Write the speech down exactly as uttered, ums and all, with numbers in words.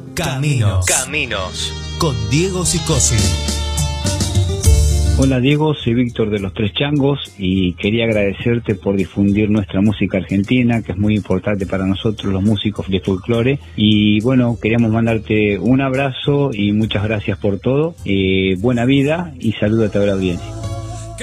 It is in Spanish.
Caminos. Caminos. Con Diego Sicossi. Hola Diego, soy Víctor de Los Tres Changos y quería agradecerte por difundir nuestra música argentina, que es muy importante para nosotros los músicos de folclore. Y bueno, queríamos mandarte un abrazo y muchas gracias por todo. Eh, buena vida y saludo a toda la audiencia.